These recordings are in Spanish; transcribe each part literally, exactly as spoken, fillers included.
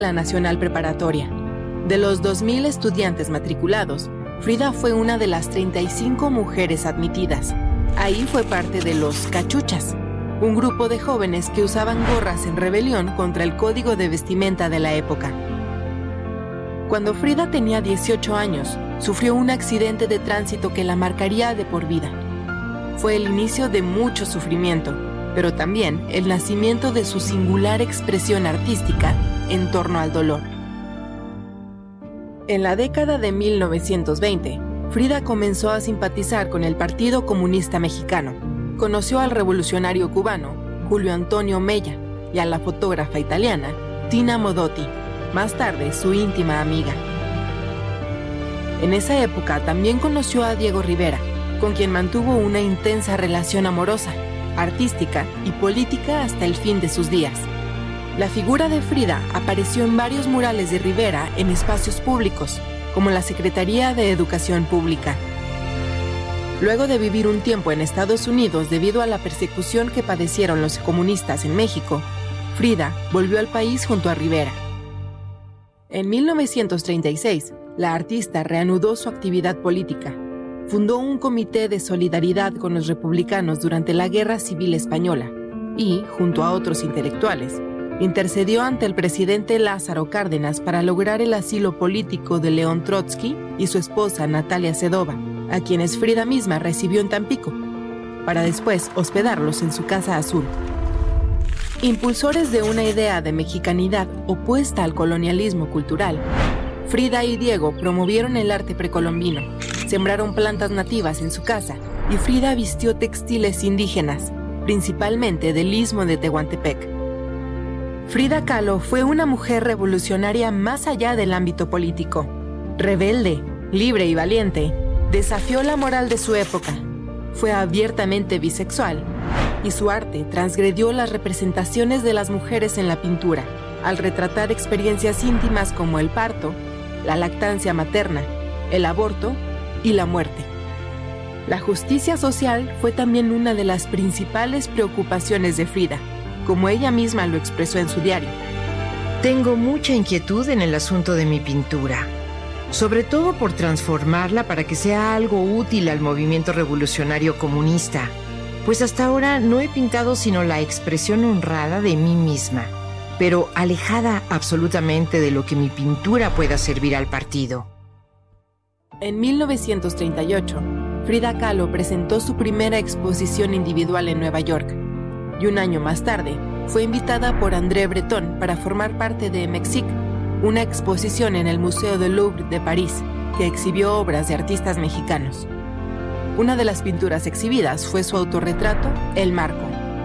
la Nacional Preparatoria. De los dos mil estudiantes matriculados, Frida fue una de las treinta y cinco mujeres admitidas. Ahí fue parte de los cachuchas, un grupo de jóvenes que usaban gorras en rebelión contra el código de vestimenta de la época. Cuando Frida tenía dieciocho años, sufrió un accidente de tránsito que la marcaría de por vida. Fue el inicio de mucho sufrimiento, pero también el nacimiento de su singular expresión artística en torno al dolor. En la década de mil novecientos veinte, Frida comenzó a simpatizar con el Partido Comunista Mexicano. Conoció al revolucionario cubano Julio Antonio Mella y a la fotógrafa italiana Tina Modotti, más tarde su íntima amiga. En esa época también conoció a Diego Rivera, con quien mantuvo una intensa relación amorosa, artística y política hasta el fin de sus días. La figura de Frida apareció en varios murales de Rivera en espacios públicos, como la Secretaría de Educación Pública. Luego de vivir un tiempo en Estados Unidos debido a la persecución que padecieron los comunistas en México, Frida volvió al país junto a Rivera. En mil novecientos treinta y seis, la artista reanudó su actividad política. Fundó un comité de solidaridad con los republicanos durante la Guerra Civil Española y, junto a otros intelectuales, intercedió ante el presidente Lázaro Cárdenas para lograr el asilo político de León Trotsky y su esposa Natalia Sedova, a quienes Frida misma recibió en Tampico, para después hospedarlos en su Casa Azul. Impulsores de una idea de mexicanidad opuesta al colonialismo cultural, Frida y Diego promovieron el arte precolombino, sembraron plantas nativas en su casa y Frida vistió textiles indígenas, principalmente del istmo de Tehuantepec. Frida Kahlo fue una mujer revolucionaria más allá del ámbito político. Rebelde, libre y valiente, desafió la moral de su época. Fue abiertamente bisexual y su arte transgredió las representaciones de las mujeres en la pintura, al retratar experiencias íntimas como el parto, la lactancia materna, el aborto y la muerte. La justicia social fue también una de las principales preocupaciones de Frida, como ella misma lo expresó en su diario. Tengo mucha inquietud en el asunto de mi pintura, sobre todo por transformarla para que sea algo útil al movimiento revolucionario comunista, pues hasta ahora no he pintado sino la expresión honrada de mí misma, pero alejada absolutamente de lo que mi pintura pueda servir al partido. En mil novecientos treinta y ocho, Frida Kahlo presentó su primera exposición individual en Nueva York, y un año más tarde fue invitada por André Breton para formar parte de Mexique, una exposición en el Museo del Louvre de París que exhibió obras de artistas mexicanos. Una de las pinturas exhibidas fue su autorretrato, El Marco.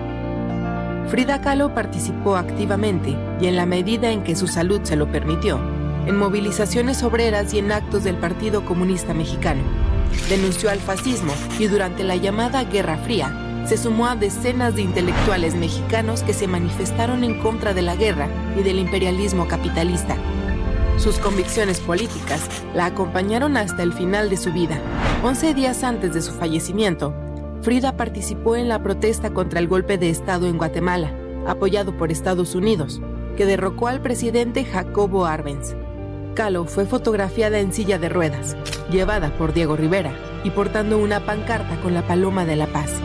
Frida Kahlo participó activamente y en la medida en que su salud se lo permitió, en movilizaciones obreras y en actos del Partido Comunista Mexicano. Denunció al fascismo y durante la llamada Guerra Fría se sumó a decenas de intelectuales mexicanos que se manifestaron en contra de la guerra y del imperialismo capitalista. Sus convicciones políticas la acompañaron hasta el final de su vida. Once días antes de su fallecimiento, Frida participó en la protesta contra el golpe de Estado en Guatemala, apoyado por Estados Unidos, que derrocó al presidente Jacobo Arbenz. Kahlo fue fotografiada en silla de ruedas, llevada por Diego Rivera y portando una pancarta con la paloma de la paz.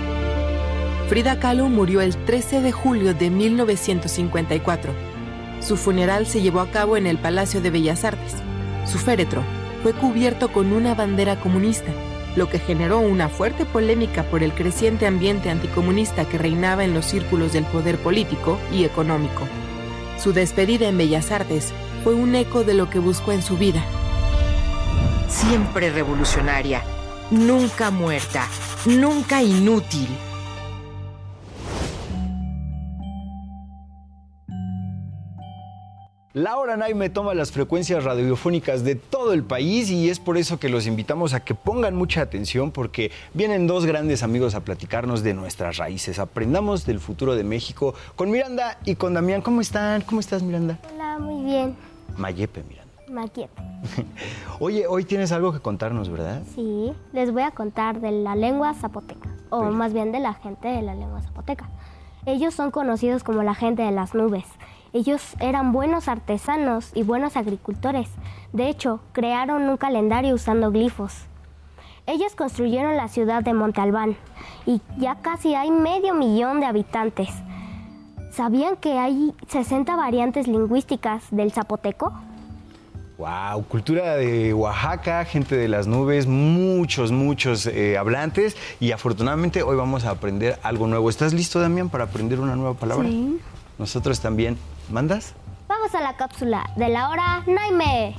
Frida Kahlo murió el trece de julio de mil novecientos cincuenta y cuatro. Su funeral se llevó a cabo en el Palacio de Bellas Artes. Su féretro fue cubierto con una bandera comunista, lo que generó una fuerte polémica por el creciente ambiente anticomunista que reinaba en los círculos del poder político y económico. Su despedida en Bellas Artes fue un eco de lo que buscó en su vida. Siempre revolucionaria, nunca muerta, nunca inútil. Laura Naime toma las frecuencias radiofónicas de todo el país y es por eso que los invitamos a que pongan mucha atención porque vienen dos grandes amigos a platicarnos de nuestras raíces. Aprendamos del futuro de México con Miranda y con Damián. ¿Cómo están? ¿Cómo estás, Miranda? Hola, muy bien. Mayepe, Miranda. Mayepe. Oye, hoy tienes algo que contarnos, ¿verdad? Sí, les voy a contar de la lengua zapoteca, o Pero... más bien de la gente de la lengua zapoteca. Ellos son conocidos como la gente de las nubes Ellos eran buenos artesanos y buenos agricultores. De hecho, crearon un calendario usando glifos. Ellos construyeron la ciudad de Monte Albán y ya casi hay medio millón de habitantes. ¿Sabían que hay sesenta variantes lingüísticas del zapoteco? Wow, cultura de Oaxaca, gente de las nubes, muchos, muchos eh, hablantes y afortunadamente hoy vamos a aprender algo nuevo. ¿Estás listo, Damián, para aprender una nueva palabra? Sí. Nosotros también. ¿Mandas? Vamos a la cápsula de la hora Naime.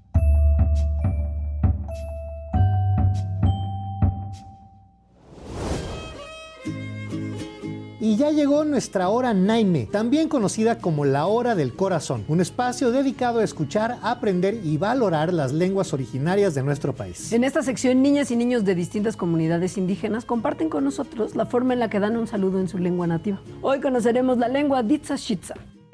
Y ya llegó nuestra hora Naime, también conocida como la hora del corazón, un espacio dedicado a escuchar, aprender y valorar las lenguas originarias de nuestro país. En esta sección, niñas y niños de distintas comunidades indígenas comparten con nosotros la forma en la que dan un saludo en su lengua nativa. Hoy conoceremos la lengua Ditzashitza.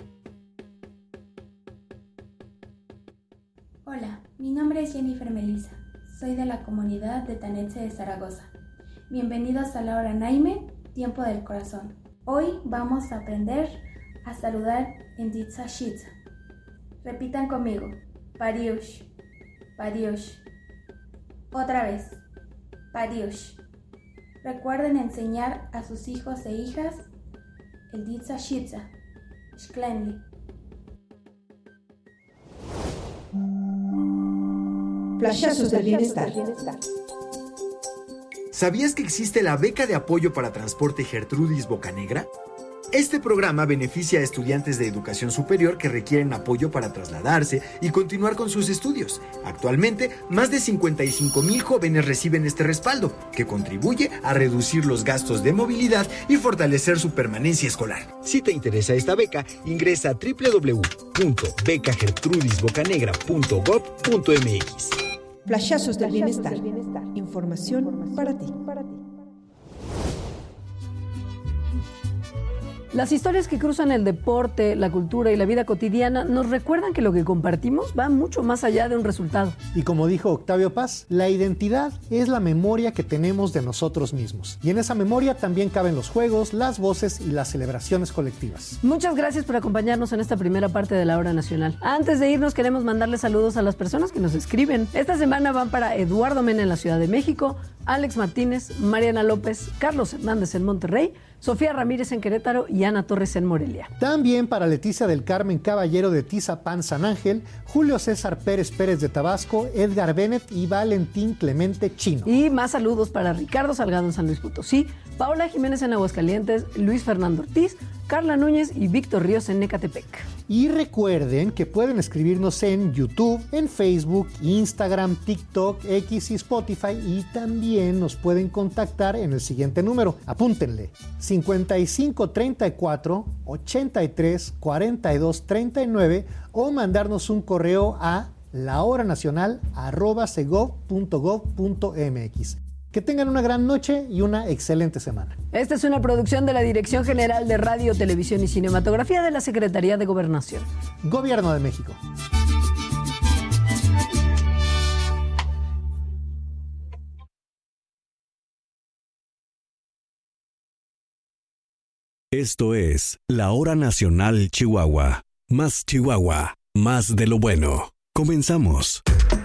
Hola, mi nombre es Jennifer Melissa. Soy de la comunidad de Tanetse de Zaragoza. Bienvenidos a la hora Naime, tiempo del corazón. Hoy vamos a aprender a saludar en Ditzashitza. Repitan conmigo. Pariush, pariush. Otra vez. Pariush. Recuerden enseñar a sus hijos e hijas el Ditzashitza. Shklenli. Flashazos del bienestar. ¿Sabías que existe la beca de apoyo para transporte Gertrudis Bocanegra? Este programa beneficia a estudiantes de educación superior que requieren apoyo para trasladarse y continuar con sus estudios. Actualmente, más de cincuenta y cinco mil jóvenes reciben este respaldo, que contribuye a reducir los gastos de movilidad y fortalecer su permanencia escolar. Si te interesa esta beca, ingresa a doble u doble u doble u punto beca gertrudis bocanegra punto gob punto m x. Flashazos del bienestar. Información para ti. Las historias que cruzan el deporte, la cultura y la vida cotidiana nos recuerdan que lo que compartimos va mucho más allá de un resultado. Y como dijo Octavio Paz, la identidad es la memoria que tenemos de nosotros mismos. Y en esa memoria también caben los juegos, las voces y las celebraciones colectivas. Muchas gracias por acompañarnos en esta primera parte de la Hora Nacional. Antes de irnos, queremos mandarles saludos a las personas que nos escriben. Esta semana van para Eduardo Mena en la Ciudad de México, Alex Martínez, Mariana López, Carlos Hernández en Monterrey, Sofía Ramírez en Querétaro y Ana Torres en Morelia. También para Leticia del Carmen Caballero de Tizapán, San Ángel, Julio César Pérez Pérez de Tabasco, Edgar Bennett y Valentín Clemente Chino. Y más saludos para Ricardo Salgado en San Luis Potosí, Paola Jiménez en Aguascalientes, Luis Fernando Ortiz, Carla Núñez y Víctor Ríos en Ecatepec. Y recuerden que pueden escribirnos en YouTube, en Facebook, Instagram, TikTok, X y Spotify, y también nos pueden contactar en el siguiente número. Apúntenle: cincuenta y cinco treinta y cuatro ochenta y tres cuarenta y dos treinta y nueve o mandarnos un correo a lahoranacional arroba segov punto gov punto mx. Que tengan una gran noche y una excelente semana. Esta es una producción de la Dirección General de Radio, Televisión y Cinematografía de la Secretaría de Gobernación. Gobierno de México. Esto es La Hora Nacional Chihuahua. Más Chihuahua, más de lo bueno. Comenzamos.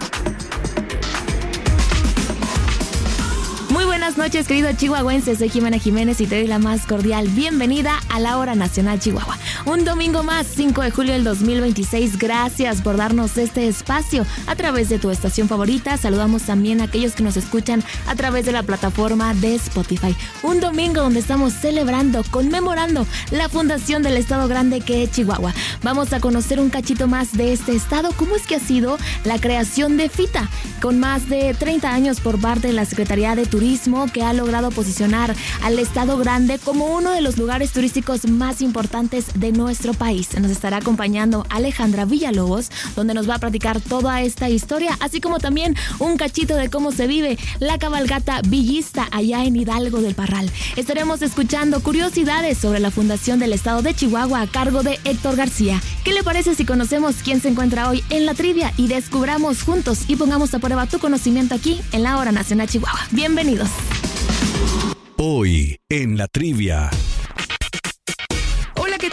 Buenas noches, queridos chihuahuenses. Soy Jimena Jiménez y te doy la más cordial bienvenida a la Hora Nacional Chihuahua. Un domingo más, cinco de julio del dos mil veintiséis. Gracias por darnos este espacio a través de tu estación favorita. Saludamos también a aquellos que nos escuchan a través de la plataforma de Spotify. Un domingo donde estamos celebrando, conmemorando la fundación del estado grande que es Chihuahua. Vamos a conocer un cachito más de este estado, cómo es que ha sido la creación de FITA, con más de treinta años por parte de la Secretaría de Turismo, que ha logrado posicionar al estado grande como uno de los lugares turísticos más importantes de nuestro país. Nos estará acompañando Alejandra Villalobos, donde nos va a platicar toda esta historia, así como también un cachito de cómo se vive la cabalgata villista allá en Hidalgo del Parral. Estaremos escuchando curiosidades sobre la fundación del estado de Chihuahua a cargo de Héctor García. ¿Qué le parece si conocemos quién se encuentra hoy en la trivia y descubramos juntos y pongamos a prueba tu conocimiento aquí en la Hora Nacional Chihuahua? Bienvenidos. Hoy en la trivia. Hola, ¿qué tal?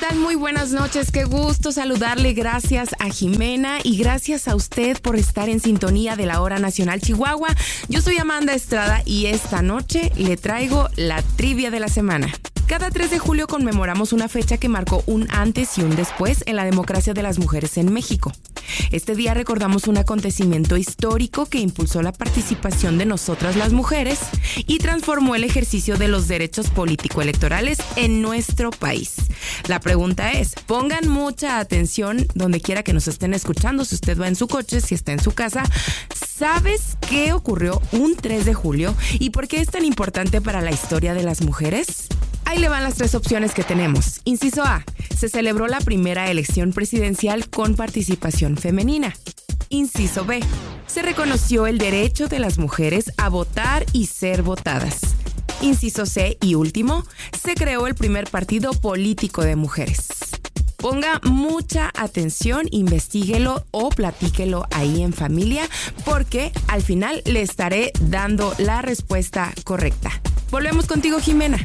tal? Muy buenas noches, qué gusto saludarle. Gracias a Jimena y gracias a usted por estar en sintonía de la Hora Nacional Chihuahua. Yo soy Amanda Estrada y esta noche le traigo la trivia de la semana. Cada tres de julio conmemoramos una fecha que marcó un antes y un después en la democracia de las mujeres en México. Este día recordamos un acontecimiento histórico que impulsó la participación de nosotras las mujeres y transformó el ejercicio de los derechos político-electorales en nuestro país. La pregunta es, pongan mucha atención donde quiera que nos estén escuchando, si usted va en su coche, si está en su casa. ¿Sabes qué ocurrió un tres de julio y por qué es tan importante para la historia de las mujeres? Ahí le van las tres opciones que tenemos. Inciso A. Se celebró la primera elección presidencial con participación femenina. Inciso B. Se reconoció el derecho de las mujeres a votar y ser votadas. Inciso C y último, se creó el primer partido político de mujeres. Ponga mucha atención, investíguelo o platíquelo ahí en familia, porque al final le estaré dando la respuesta correcta. Volvemos contigo, Jimena.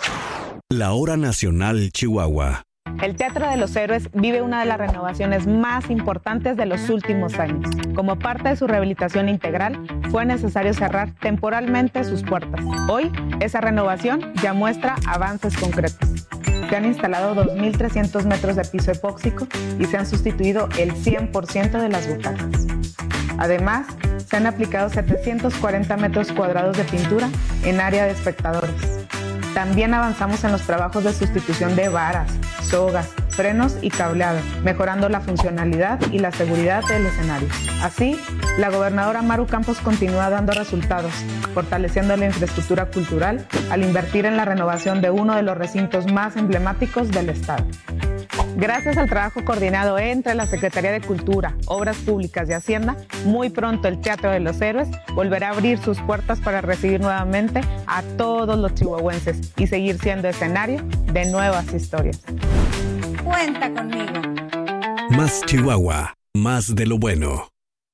La Hora Nacional Chihuahua. El Teatro de los Héroes vive una de las renovaciones más importantes de los últimos años. Como parte de su rehabilitación integral, fue necesario cerrar temporalmente sus puertas. Hoy, esa renovación ya muestra avances concretos. Se han instalado dos mil trescientos metros de piso epóxico y se han sustituido el cien por ciento de las butacas. Además, se han aplicado setecientos cuarenta metros cuadrados de pintura en área de espectadores. También avanzamos en los trabajos de sustitución de varas, sogas, frenos y cableado, mejorando la funcionalidad y la seguridad del escenario. Así, la gobernadora Maru Campos continúa dando resultados, fortaleciendo la infraestructura cultural al invertir en la renovación de uno de los recintos más emblemáticos del estado. Gracias al trabajo coordinado entre la Secretaría de Cultura, Obras Públicas y Hacienda, muy pronto el Teatro de los Héroes volverá a abrir sus puertas para recibir nuevamente a todos los chihuahuenses y seguir siendo escenario de nuevas historias. Cuenta conmigo. Más Chihuahua, más de lo bueno.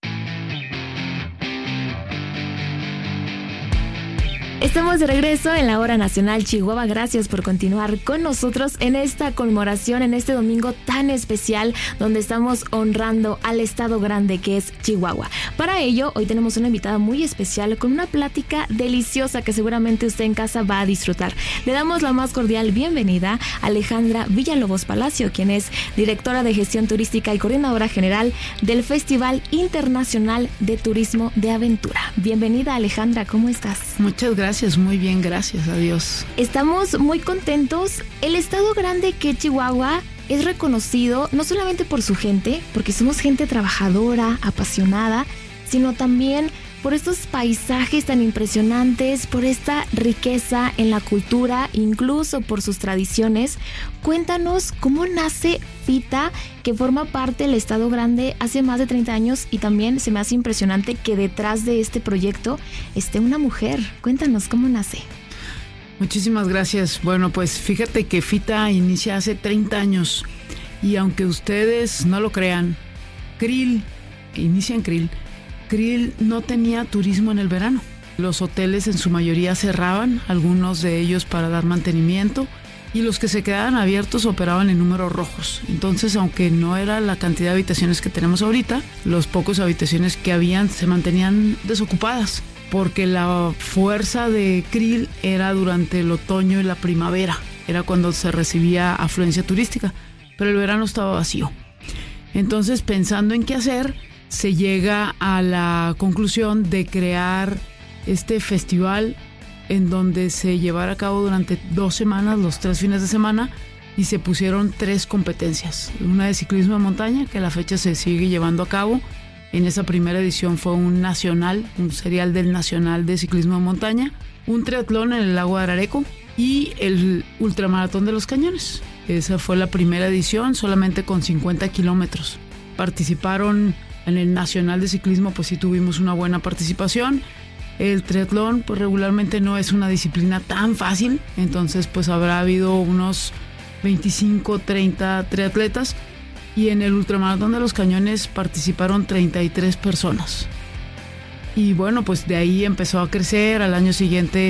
Estamos de regreso en la Hora Nacional Chihuahua. Gracias por continuar con nosotros en esta conmemoración, en este domingo tan especial donde estamos honrando al estado grande que es Chihuahua. Para ello, hoy tenemos una invitada muy especial con una plática deliciosa que seguramente usted en casa va a disfrutar. Le damos la más cordial bienvenida a Alejandra Villalobos Palacio, quien es directora de gestión turística y coordinadora general del Festival Internacional de Turismo de Aventura. Bienvenida, Alejandra, ¿cómo estás? Muchas gracias. Gracias, muy bien, gracias a Dios. Estamos muy contentos. El estado grande que es Chihuahua es reconocido no solamente por su gente, porque somos gente trabajadora, apasionada, sino también por estos paisajes tan impresionantes, por esta riqueza en la cultura, incluso por sus tradiciones. Cuéntanos cómo nace Fita, que forma parte del Estado Grande hace más de treinta años, y también se me hace impresionante que detrás de este proyecto esté una mujer. Cuéntanos cómo nace. Muchísimas gracias. Bueno, pues fíjate que Fita inicia hace treinta años y aunque ustedes no lo crean, Krill, inicia en Krill, Krill no tenía turismo en el verano. Los hoteles en su mayoría cerraban, algunos de ellos para dar mantenimiento, y los que se quedaban abiertos operaban en números rojos. Entonces, aunque no era la cantidad de habitaciones que tenemos ahorita, los pocos habitaciones que habían se mantenían desocupadas, porque la fuerza de Krill era durante el otoño y la primavera, era cuando se recibía afluencia turística, pero el verano estaba vacío. Entonces, pensando en qué hacer, se llega a la conclusión de crear este festival en donde se llevara a cabo durante dos semanas, los tres fines de semana, y se pusieron tres competencias. Una de ciclismo de montaña, que a la fecha se sigue llevando a cabo. En esa primera edición fue un nacional, un serial del nacional de ciclismo de montaña, un triatlón en el lago de Arareco y el ultramaratón de los Cañones. Esa fue la primera edición, solamente con cincuenta kilómetros. Participaron en el nacional de ciclismo, pues sí tuvimos una buena participación. El triatlón, pues regularmente no es una disciplina tan fácil, entonces pues habrá habido unos veinticinco, treinta triatletas, y en el ultramaratón de los Cañones participaron treinta y tres personas. Y bueno, pues de ahí empezó a crecer. Al año siguiente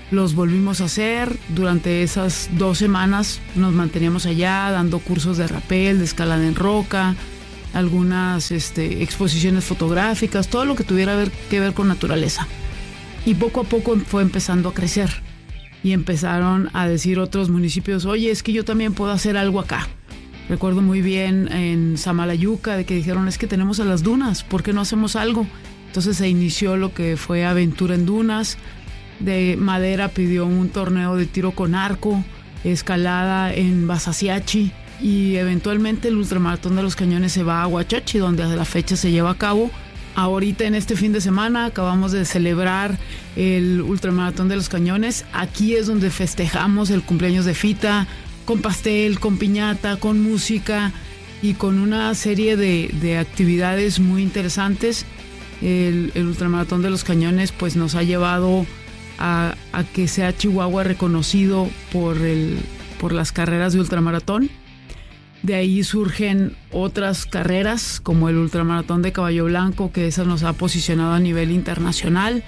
los volvimos a hacer. Durante esas dos semanas nos manteníamos allá dando cursos de rapel, de escalada en roca, algunas este, exposiciones fotográficas, todo lo que tuviera ver, que ver con naturaleza. Y poco a poco fue empezando a crecer y empezaron a decir otros municipios, oye, es que yo también puedo hacer algo acá. Recuerdo muy bien en Samalayuca de que dijeron, es que tenemos a las dunas, ¿por qué no hacemos algo? Entonces se inició lo que fue Aventura en Dunas. De Madera pidió un torneo de tiro con arco, escalada en Basasiachi, y eventualmente el Ultramaratón de los Cañones se va a Huachachi, donde a la fecha se lleva a cabo. Ahorita en este fin de semana acabamos de celebrar el Ultramaratón de los Cañones. Aquí es donde festejamos el cumpleaños de Fita, con pastel, con piñata, con música y con una serie de, de actividades muy interesantes. El, el Ultramaratón de los Cañones pues nos ha llevado a, a que sea Chihuahua reconocido por, el, por las carreras de ultramaratón. De ahí surgen otras carreras como el Ultramaratón de Caballo Blanco, que esa nos ha posicionado a nivel internacional.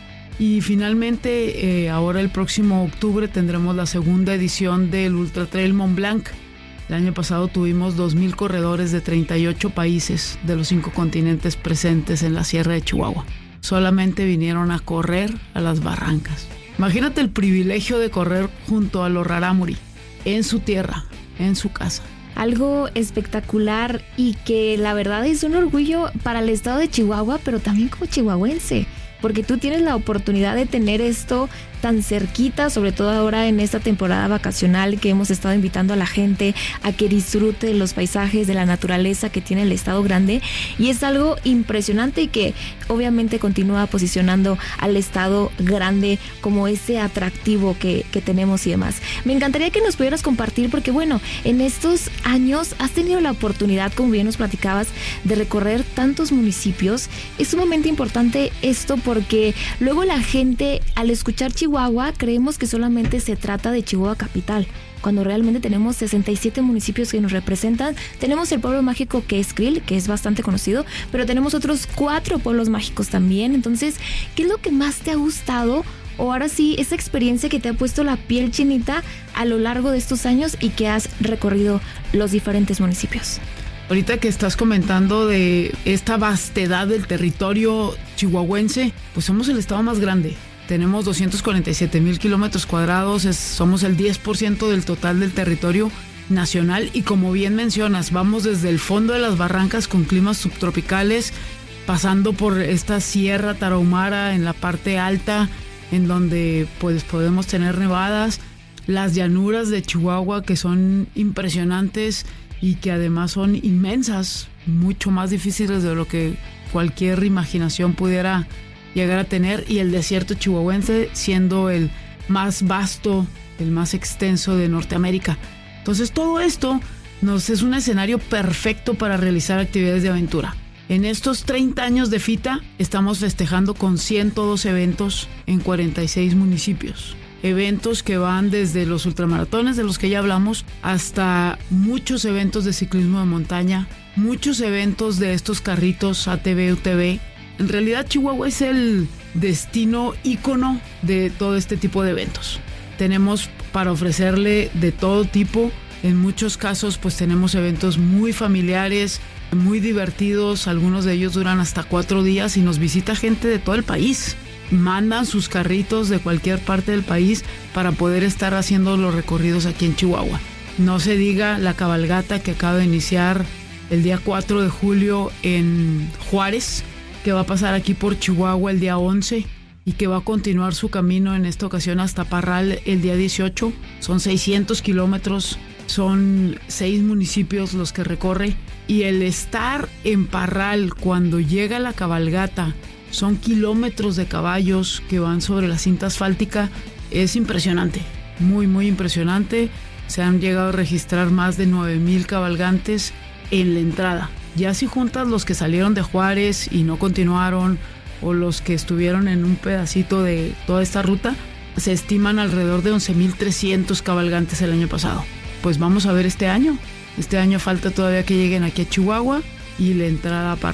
Y finalmente, eh, ahora el próximo octubre tendremos la segunda edición del Ultra Trail Mont Blanc. El año pasado tuvimos dos mil corredores de treinta y ocho países de los cinco continentes presentes en la Sierra de Chihuahua. Solamente vinieron a correr a las barrancas. Imagínate el privilegio de correr junto a los Rarámuri, en su tierra, en su casa. Algo espectacular y que la verdad es un orgullo para el estado de Chihuahua, pero también como chihuahuense, porque tú tienes la oportunidad de tener esto tan cerquita, sobre todo ahora en esta temporada vacacional que hemos estado invitando a la gente a que disfrute de los paisajes, de la naturaleza que tiene el estado grande, y es algo impresionante y que obviamente continúa posicionando al estado grande como ese atractivo que, que tenemos y demás. Me encantaría que nos pudieras compartir porque bueno, en estos años has tenido la oportunidad, como bien nos platicabas, de recorrer tantos municipios. Es sumamente importante esto porque luego la gente al escuchar Chihuahua creemos que solamente se trata de Chihuahua capital, cuando realmente tenemos sesenta y siete municipios que nos representan. Tenemos el pueblo mágico que es Krill, que es bastante conocido, pero tenemos otros cuatro pueblos mágicos también. Entonces, ¿qué es lo que más te ha gustado? O ahora sí, esa experiencia que te ha puesto la piel chinita a lo largo de estos años y que has recorrido los diferentes municipios. Ahorita que estás comentando de esta vastedad del territorio chihuahuense, pues somos el estado más grande. Tenemos doscientos cuarenta y siete mil kilómetros cuadrados, es, somos el diez por ciento del total del territorio nacional y como bien mencionas, vamos desde el fondo de las barrancas con climas subtropicales, pasando por esta Sierra Tarahumara en la parte alta, en donde pues podemos tener nevadas, las llanuras de Chihuahua que son impresionantes y que además son inmensas, mucho más difíciles de lo que cualquier imaginación pudiera llegar a tener, y el desierto chihuahuense siendo el más vasto, el más extenso de Norteamérica. Entonces todo esto nos es un escenario perfecto para realizar actividades de aventura. En estos treinta años de Fita estamos festejando con ciento dos eventos en cuarenta y seis municipios. Eventos que van desde los ultramaratones de los que ya hablamos hasta muchos eventos de ciclismo de montaña, muchos eventos de estos carritos A T V, U T V. En realidad Chihuahua es el destino ícono de todo este tipo de eventos. Tenemos para ofrecerle de todo tipo. En muchos casos pues tenemos eventos muy familiares, muy divertidos. Algunos de ellos duran hasta cuatro días y nos visita gente de todo el país. Mandan sus carritos de cualquier parte del país para poder estar haciendo los recorridos aquí en Chihuahua. No se diga la cabalgata que acaba de iniciar el día cuatro de julio en Juárez, que va a pasar aquí por Chihuahua el día once y que va a continuar su camino en esta ocasión hasta Parral el día dieciocho. Son seiscientos kilómetros, son seis municipios los que recorre, y el estar en Parral cuando llega la cabalgata, son kilómetros de caballos que van sobre la cinta asfáltica, es impresionante, muy muy impresionante. Se han llegado a registrar más de nueve mil cabalgantes en la entrada. Ya si juntas los que salieron de Juárez y no continuaron, o los que estuvieron en un pedacito de toda esta ruta, se estiman alrededor de once mil trescientos cabalgantes el año pasado. Pues vamos a ver este año. Este año falta todavía que lleguen aquí a Chihuahua y la entrada a Parral.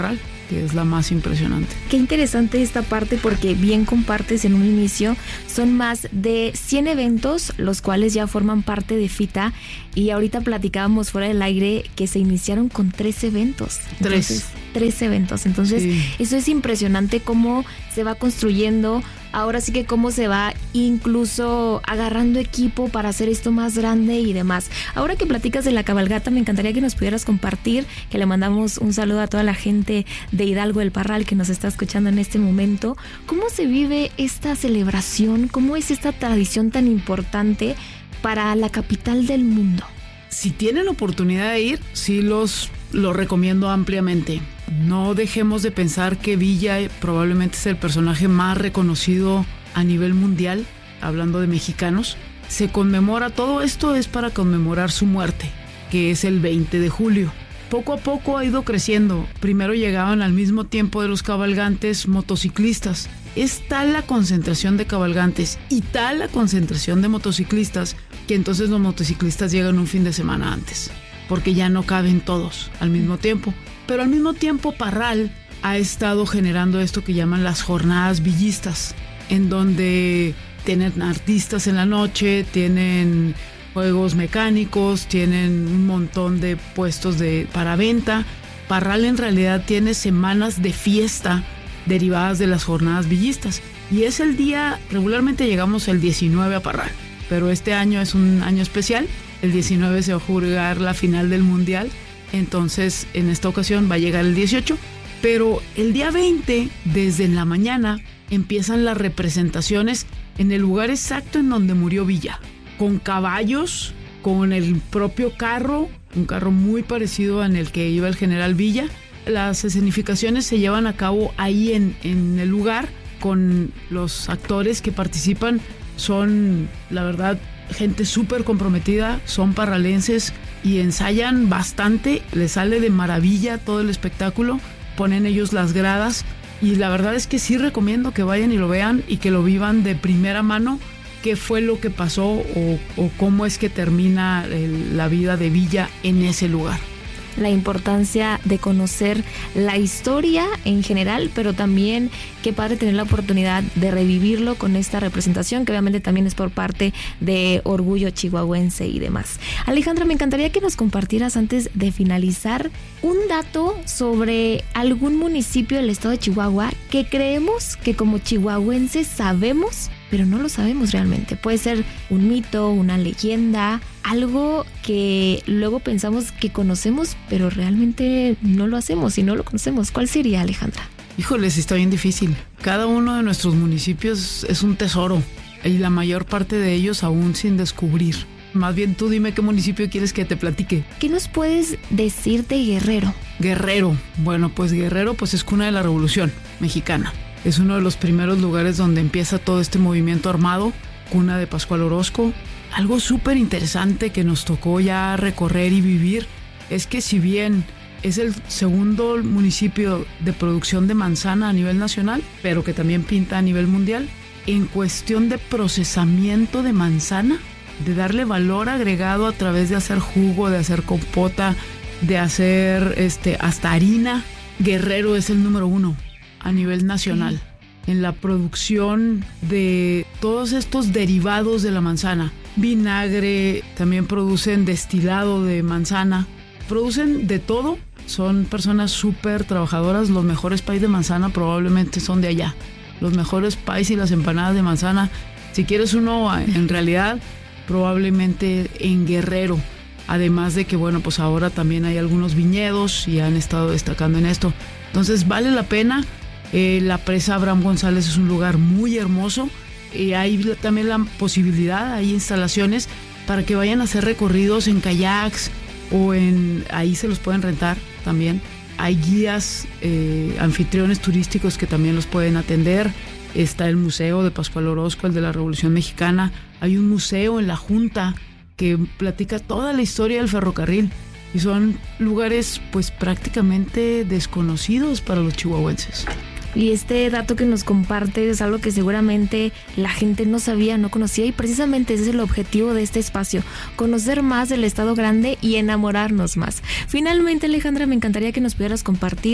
que es la más impresionante. Qué interesante esta parte porque bien compartes en un inicio, son más de cien eventos los cuales ya forman parte de FITA y ahorita platicábamos fuera del aire que se iniciaron con tres eventos. Entonces, tres. Tres eventos, entonces sí. Eso es impresionante cómo se va construyendo, ahora sí que cómo se va incluso agarrando equipo para hacer esto más grande y demás. Ahora que platicas de la cabalgata, me encantaría que nos pudieras compartir, que le mandamos un saludo a toda la gente de Hidalgo del Parral que nos está escuchando en este momento. ¿Cómo se vive esta celebración? ¿Cómo es esta tradición tan importante para la capital del mundo? Si tienen oportunidad de ir, sí los lo recomiendo ampliamente. No dejemos de pensar que Villa probablemente es el personaje más reconocido a nivel mundial, hablando de mexicanos. Se conmemora, todo esto es para conmemorar su muerte, que es el veinte de julio. Poco a poco ha ido creciendo. Primero llegaban al mismo tiempo de los cabalgantes motociclistas. Es tal la concentración de cabalgantes y tal la concentración de motociclistas que entonces los motociclistas llegan un fin de semana antes, porque ya no caben todos al mismo tiempo. Pero al mismo tiempo Parral ha estado generando esto que llaman las jornadas villistas, en donde tienen artistas en la noche, tienen juegos mecánicos, tienen un montón de puestos de, para venta. Parral en realidad tiene semanas de fiesta derivadas de las jornadas villistas. Y es el día, regularmente llegamos el diecinueve a Parral, pero este año es un año especial. El diecinueve se va a jugar la final del Mundial, entonces en esta ocasión va a llegar el dieciocho. Pero el día veinte, desde la mañana, empiezan las representaciones en el lugar exacto en donde murió Villa, con caballos, con el propio carro, un carro muy parecido en el que iba el general Villa. Las escenificaciones se llevan a cabo ahí en, en el lugar, con los actores que participan. Son, la verdad, gente súper comprometida, son parralenses y ensayan bastante, les sale de maravilla todo el espectáculo, ponen ellos las gradas y la verdad es que sí recomiendo que vayan y lo vean y que lo vivan de primera mano, qué fue lo que pasó o, o cómo es que termina el, la vida de Villa en ese lugar. La importancia de conocer la historia en general, pero también qué padre tener la oportunidad de revivirlo con esta representación, que obviamente también es por parte de Orgullo Chihuahuense y demás. Alejandra, me encantaría que nos compartieras antes de finalizar un dato sobre algún municipio del estado de Chihuahua que creemos que como chihuahuenses sabemos, pero no lo sabemos realmente. Puede ser un mito, una leyenda, algo que luego pensamos que conocemos, pero realmente no lo hacemos y no lo conocemos. ¿Cuál sería, Alejandra? Híjoles, está bien difícil. Cada uno de nuestros municipios es un tesoro y la mayor parte de ellos aún sin descubrir. Más bien tú dime qué municipio quieres que te platique. ¿Qué nos puedes decir de Guerrero? Guerrero, bueno, pues Guerrero pues es cuna de la Revolución Mexicana. Es uno de los primeros lugares donde empieza todo este movimiento armado, cuna de Pascual Orozco. Algo súper interesante que nos tocó ya recorrer y vivir es que si bien es el segundo municipio de producción de manzana a nivel nacional, pero que también pinta a nivel mundial, en cuestión de procesamiento de manzana, de darle valor agregado a través de hacer jugo, de hacer compota, de hacer este, hasta harina, Guerrero es el número uno a nivel nacional en la producción de todos estos derivados de la manzana. Vinagre, también producen destilado de manzana, producen de todo. Son personas súper trabajadoras. Los mejores pies de manzana probablemente son de allá. Los mejores pies y las empanadas de manzana, si quieres uno en realidad, probablemente en Guerrero. Además de que, bueno, pues ahora también hay algunos viñedos y han estado destacando en esto. Entonces vale la pena. Eh, la presa Abraham González es un lugar muy hermoso. Eh, hay también la posibilidad, hay instalaciones para que vayan a hacer recorridos en kayaks o en, ahí se los pueden rentar también. Hay guías, eh, anfitriones turísticos que también los pueden atender. Está el Museo de Pascual Orozco, el de la Revolución Mexicana. Hay un museo en la Junta que platica toda la historia del ferrocarril. Y son lugares pues prácticamente desconocidos para los chihuahuenses. Y este dato que nos compartes es algo que seguramente la gente no sabía, no conocía, y precisamente ese es el objetivo de este espacio, conocer más del Estado Grande y enamorarnos más. Finalmente, Alejandra, me encantaría que nos pudieras compartir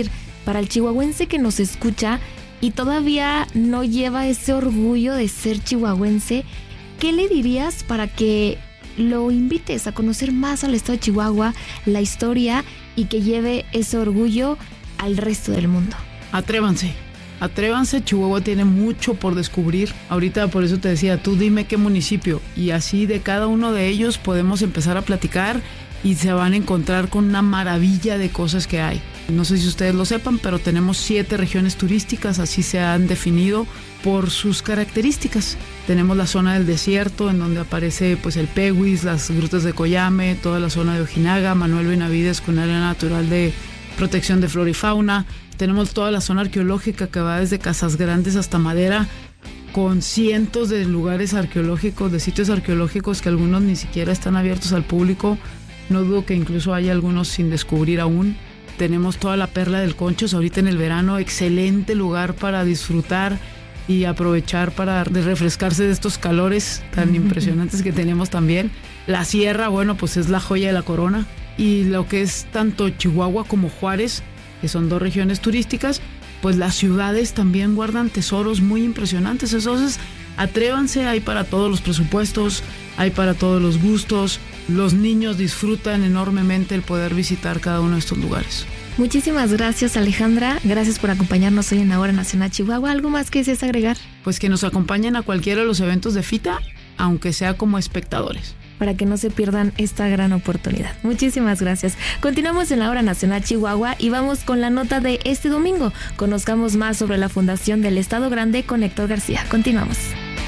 para el chihuahuense que nos escucha y todavía no lleva ese orgullo de ser chihuahuense, ¿qué le dirías para que lo invites a conocer más al estado de Chihuahua, la historia, y que lleve ese orgullo al resto del mundo? Atrévanse, atrévanse, Chihuahua tiene mucho por descubrir. Ahorita por eso te decía, tú dime qué municipio, y así de cada uno de ellos podemos empezar a platicar y se van a encontrar con una maravilla de cosas que hay. No sé si ustedes lo sepan, pero tenemos siete regiones turísticas, así se han definido por sus características. Tenemos la zona del desierto, en donde aparece pues el Peguis, las grutas de Coyame, toda la zona de Ojinaga, Manuel Benavides con área natural de protección de flora y fauna. Tenemos toda la zona arqueológica que va desde Casas Grandes hasta Madera, con cientos de lugares arqueológicos, de sitios arqueológicos que algunos ni siquiera están abiertos al público. No dudo que incluso hay algunos sin descubrir aún. Tenemos toda la Perla del Conchos ahorita en el verano, excelente lugar para disfrutar y aprovechar para refrescarse de estos calores tan impresionantes que tenemos también. La Sierra, bueno, pues es la joya de la corona. Y lo que es tanto Chihuahua como Juárez, que son dos regiones turísticas, pues las ciudades también guardan tesoros muy impresionantes. Entonces, atrévanse, hay para todos los presupuestos, hay para todos los gustos. Los niños disfrutan enormemente el poder visitar cada uno de estos lugares. Muchísimas gracias, Alejandra. Gracias por acompañarnos hoy en la Hora Nacional Chihuahua. ¿Algo más que desees agregar? Pues que nos acompañen a cualquiera de los eventos de FITA, aunque sea como espectadores, para que no se pierdan esta gran oportunidad. Muchísimas gracias. Continuamos en la Hora Nacional Chihuahua y vamos con la nota de este domingo. Conozcamos más sobre la Fundación del Estado Grande con Héctor García. Continuamos.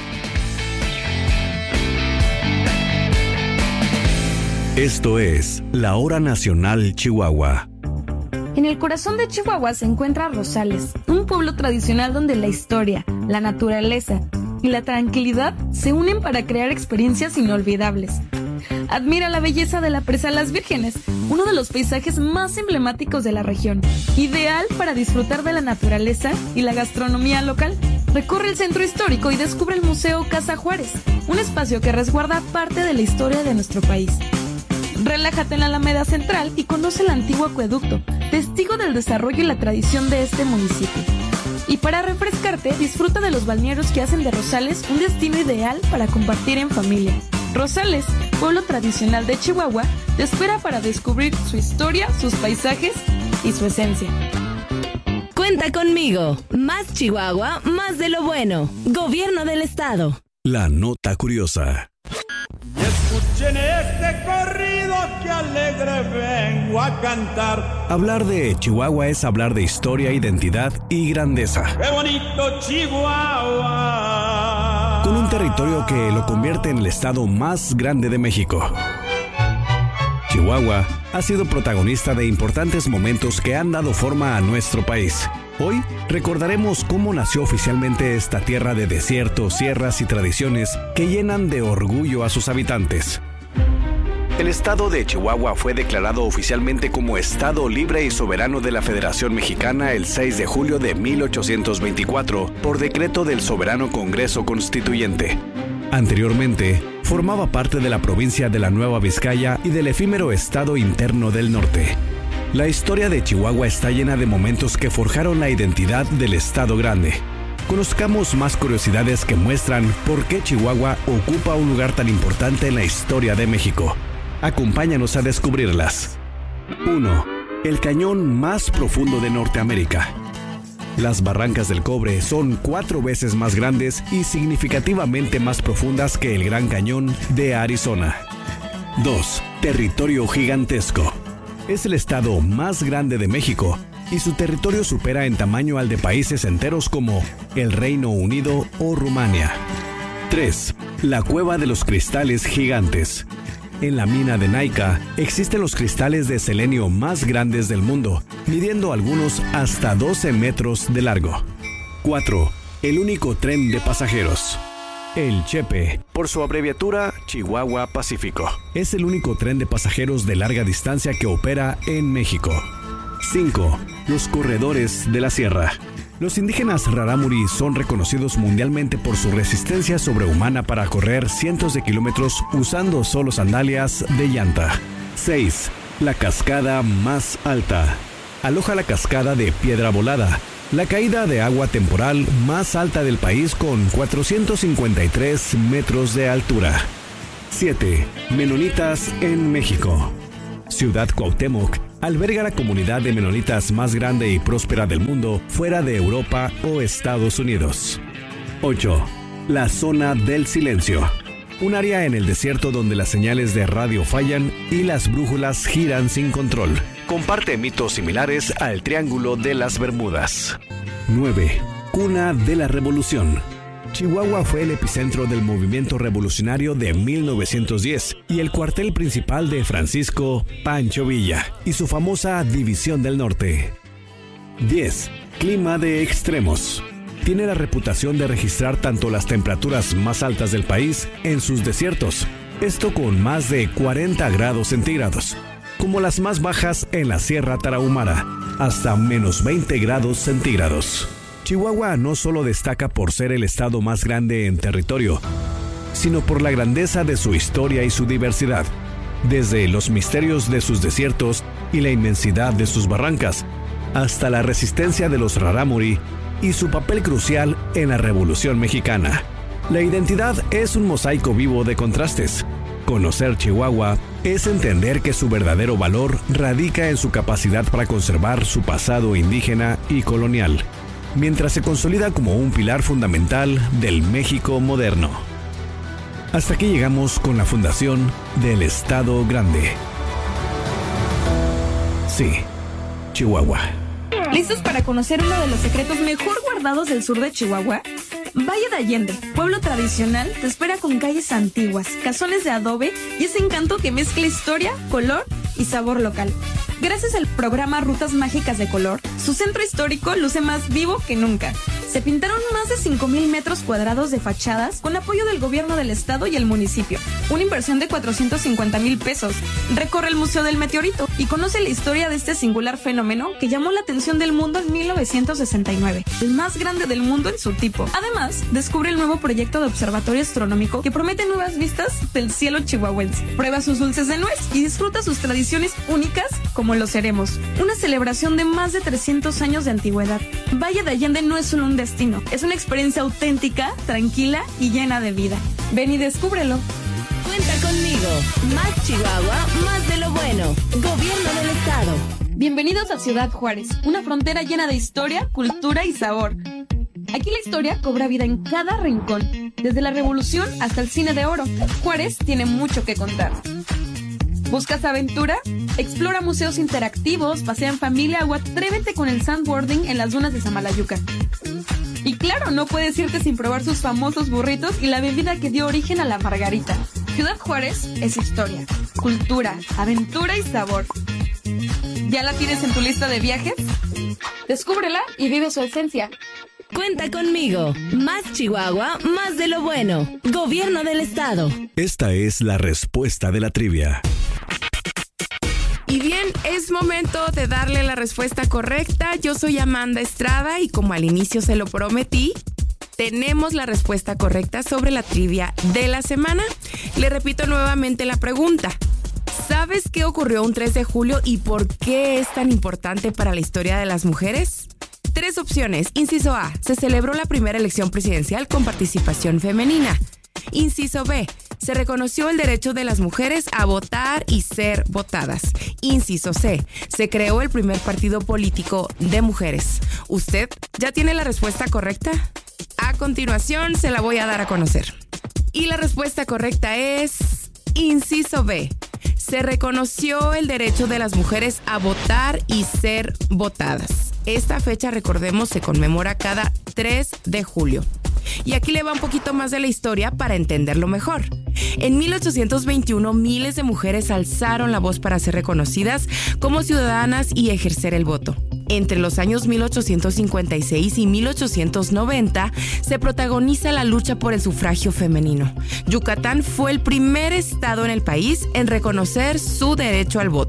Esto es la Hora Nacional Chihuahua. En el corazón de Chihuahua se encuentra Rosales, un pueblo tradicional donde la historia, la naturaleza y la tranquilidad se unen para crear experiencias inolvidables. Admira la belleza de la Presa Las Vírgenes, uno de los paisajes más emblemáticos de la región, ideal para disfrutar de la naturaleza y la gastronomía local. Recorre el centro histórico y descubre el Museo Casa Juárez, un espacio que resguarda parte de la historia de nuestro país. Relájate en la Alameda Central y conoce el antiguo acueducto, testigo del desarrollo y la tradición de este municipio. Y para refrescarte, disfruta de los balnearios que hacen de Rosales un destino ideal para compartir en familia. Rosales, pueblo tradicional de Chihuahua, te espera para descubrir su historia, sus paisajes y su esencia. Cuenta conmigo. Más Chihuahua, más de lo bueno. Gobierno del Estado. La nota curiosa. Y escuchen este corrido que alegre vengo a cantar. Hablar de Chihuahua es hablar de historia, identidad y grandeza. ¡Qué bonito Chihuahua! Con un territorio que lo convierte en el estado más grande de México. Chihuahua ha sido protagonista de importantes momentos que han dado forma a nuestro país. Hoy recordaremos cómo nació oficialmente esta tierra de desiertos, sierras y tradiciones que llenan de orgullo a sus habitantes. El estado de Chihuahua fue declarado oficialmente como Estado Libre y Soberano de la Federación Mexicana el seis de julio de mil ochocientos veinticuatro por decreto del Soberano Congreso Constituyente. Anteriormente, formaba parte de la provincia de la Nueva Vizcaya y del efímero Estado Interno del Norte. La historia de Chihuahua está llena de momentos que forjaron la identidad del Estado Grande. Conozcamos más curiosidades que muestran por qué Chihuahua ocupa un lugar tan importante en la historia de México. Acompáñanos a descubrirlas. uno. El cañón más profundo de Norteamérica. Las Barrancas del Cobre son cuatro veces más grandes y significativamente más profundas que el Gran Cañón de Arizona. dos. Territorio gigantesco. Es el estado más grande de México y su territorio supera en tamaño al de países enteros como el Reino Unido o Rumania. tres. La Cueva de los Cristales Gigantes. En la mina de Naica existen los cristales de selenio más grandes del mundo, midiendo algunos hasta doce metros de largo. cuatro. El único tren de pasajeros. El Chepe, por su abreviatura Chihuahua Pacífico, es el único tren de pasajeros de larga distancia que opera en México. cinco. Los corredores de la sierra. Los indígenas rarámuri son reconocidos mundialmente por su resistencia sobrehumana para correr cientos de kilómetros usando solo sandalias de llanta. seis. La cascada más alta. aloja la cascada de Piedra Volada, la caída de agua temporal más alta del país con cuatrocientos cincuenta y tres metros de altura. siete. Menonitas en México. Ciudad Cuauhtémoc alberga la comunidad de menonitas más grande y próspera del mundo fuera de Europa o Estados Unidos. ocho. La zona del silencio. Un área en el desierto donde las señales de radio fallan y las brújulas giran sin control. Comparte mitos similares al Triángulo de las Bermudas. nueve. Cuna de la Revolución. Chihuahua fue el epicentro del movimiento revolucionario de mil novecientos diez y el cuartel principal de Francisco Pancho Villa y su famosa División del Norte. diez. Clima de extremos. Tiene la reputación de registrar tanto las temperaturas más altas del país en sus desiertos, esto con más de cuarenta grados centígrados, como las más bajas en la Sierra Tarahumara, hasta menos veinte grados centígrados. Chihuahua no solo destaca por ser el estado más grande en territorio, sino por la grandeza de su historia y su diversidad, desde los misterios de sus desiertos y la inmensidad de sus barrancas, hasta la resistencia de los rarámuri y su papel crucial en la Revolución Mexicana. La identidad es un mosaico vivo de contrastes. Conocer Chihuahua es entender que su verdadero valor radica en su capacidad para conservar su pasado indígena y colonial, mientras se consolida como un pilar fundamental del México moderno. Hasta aquí llegamos con la fundación del Estado Grande. Sí, Chihuahua. ¿Listos para conocer uno de los secretos mejor guardados del sur de Chihuahua? Valle de Allende, pueblo tradicional, te espera con calles antiguas, casones de adobe y ese encanto que mezcla historia, color y sabor local. Gracias al programa Rutas Mágicas de Color, su centro histórico luce más vivo que nunca. Se pintaron más de cinco mil metros cuadrados de fachadas con apoyo del gobierno del estado y el municipio. Una inversión de cuatrocientos cincuenta mil pesos. Recorre el Museo del Meteorito y conoce la historia de este singular fenómeno que llamó la atención del mundo en mil novecientos sesenta y nueve, el más grande del mundo en su tipo. Además, descubre el nuevo proyecto de observatorio astronómico que promete nuevas vistas del cielo chihuahuense. Prueba sus dulces de nuez y disfruta sus tradiciones únicas como los ceremos. Una celebración de más de trescientos años de antigüedad. Valle de Allende no es solo un destino, es una experiencia auténtica, tranquila y llena de vida. Ven y descúbrelo. Cuenta conmigo. Más Chihuahua, más de lo bueno. Gobierno del estado. Bienvenidos a Ciudad Juárez, una frontera llena de historia, cultura y sabor. Aquí la historia cobra vida en cada rincón, desde la Revolución hasta el Cine de Oro. Juárez tiene mucho que contar. ¿Buscas aventura? Explora museos interactivos, pasea en familia o atrévete con el sandboarding en las dunas de Samalayuca. Y claro, no puedes irte sin probar sus famosos burritos y la bebida que dio origen a la margarita. Ciudad Juárez es historia, cultura, aventura y sabor. ¿Ya la tienes en tu lista de viajes? Descúbrela y vive su esencia. Cuenta conmigo. Más Chihuahua, más de lo bueno. Gobierno del estado. Esta es la respuesta de la trivia. Y bien, es momento de darle la respuesta correcta. Yo soy Amanda Estrada y como al inicio se lo prometí, tenemos la respuesta correcta sobre la trivia de la semana. Le repito nuevamente la pregunta. ¿Sabes qué ocurrió un tres de julio y por qué es tan importante para la historia de las mujeres? Tres opciones. Inciso A. Se celebró la primera elección presidencial con participación femenina. Inciso B. Se reconoció el derecho de las mujeres a votar y ser votadas. Inciso C. Se creó el primer partido político de mujeres. ¿Usted ya tiene la respuesta correcta? A continuación se la voy a dar a conocer. Y la respuesta correcta es inciso B. Se reconoció el derecho de las mujeres a votar y ser votadas. Esta fecha, recordemos, se conmemora cada tres de julio. Y aquí le va un poquito más de la historia para entenderlo mejor. En mil ochocientos veintiuno, miles de mujeres alzaron la voz para ser reconocidas como ciudadanas y ejercer el voto. Entre los años mil ochocientos cincuenta y seis y mil ochocientos noventa se protagoniza la lucha por el sufragio femenino. Yucatán fue el primer estado en el país en reconocer su derecho al voto.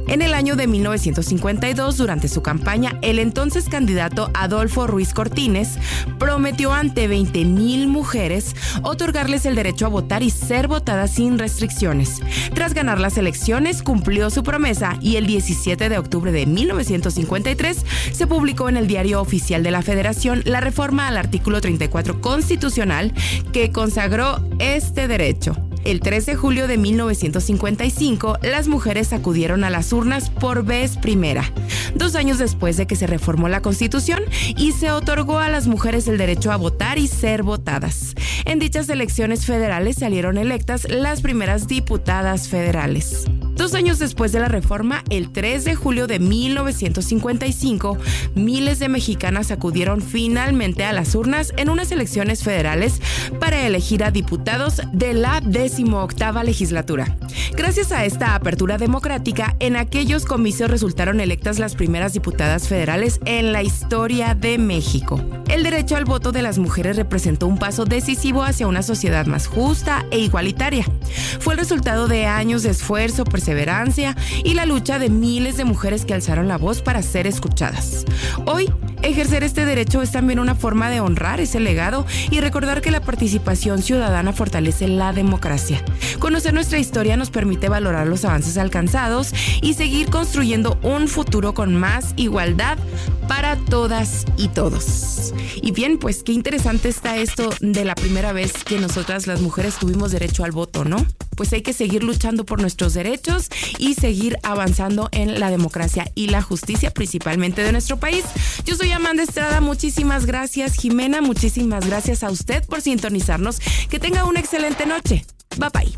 En el año de mil novecientos cincuenta y dos, durante su campaña, el entonces candidato Adolfo Ruiz Cortines prometió ante veinte mil mujeres otorgarles el derecho a votar y ser votadas sin restricciones. Tras ganar las elecciones, cumplió su promesa y el diecisiete de octubre de mil novecientos cincuenta y tres se publicó en el Diario Oficial de la Federación la reforma al artículo treinta y cuatro constitucional que consagró este derecho. El tres de julio de mil novecientos cincuenta y cinco, las mujeres acudieron a las urnas por vez primera, dos años después de que se reformó la Constitución y se otorgó a las mujeres el derecho a votar y ser votadas. En dichas elecciones federales salieron electas las primeras diputadas federales. Dos años después de la reforma, el tres de julio de mil novecientos cincuenta y cinco, miles de mexicanas acudieron finalmente a las urnas en unas elecciones federales para elegir a diputados de la decimoctava legislatura. Gracias a esta apertura democrática, en aquellos comicios resultaron electas las primeras diputadas federales en la historia de México. El derecho al voto de las mujeres representó un paso decisivo hacia una sociedad más justa e igualitaria. Fue el resultado de años de esfuerzo, perseverancia y la lucha de miles de mujeres que alzaron la voz para ser escuchadas. Hoy, ejercer este derecho es también una forma de honrar ese legado y recordar que la participación ciudadana fortalece la democracia. Conocer nuestra historia nos permite valorar los avances alcanzados y seguir construyendo un futuro con más igualdad para todas y todos. Y bien, pues qué interesante está esto de la primera vez que nosotras las mujeres tuvimos derecho al voto, ¿no? Pues hay que seguir luchando por nuestros derechos y seguir avanzando en la democracia y la justicia, principalmente de nuestro país. Yo soy Amanda Estrada, muchísimas gracias Jimena, muchísimas gracias a usted por sintonizarnos. Que tenga una excelente noche. Bye bye.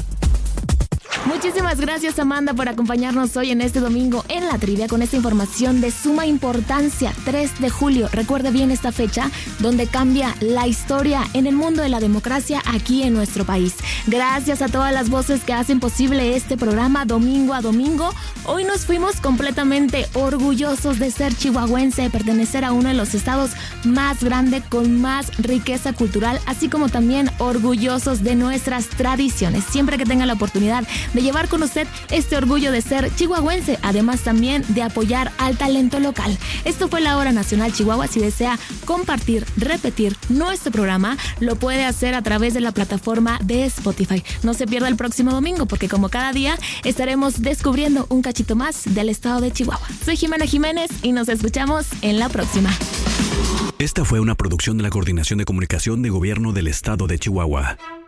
Muchísimas gracias Amanda por acompañarnos hoy en este domingo en la trivia con esta información de suma importancia. tres de julio, recuerde bien esta fecha donde cambia la historia en el mundo de la democracia aquí en nuestro país. Gracias a todas las voces que hacen posible este programa domingo a domingo. Hoy nos fuimos completamente orgullosos de ser chihuahuense, de pertenecer a uno de los estados más grandes con más riqueza cultural, así como también orgullosos de nuestras tradiciones. Siempre que tenga la oportunidad de llevar con usted este orgullo de ser chihuahuense, además también de apoyar al talento local. Esto fue la Hora Nacional Chihuahua. Si desea compartir, repetir nuestro programa, lo puede hacer a través de la plataforma de Spotify. No se pierda el próximo domingo, porque como cada día estaremos descubriendo un cachito más del estado de Chihuahua. Soy Jimena Jiménez y nos escuchamos en la próxima. Esta fue una producción de la Coordinación de Comunicación de Gobierno del Estado de Chihuahua.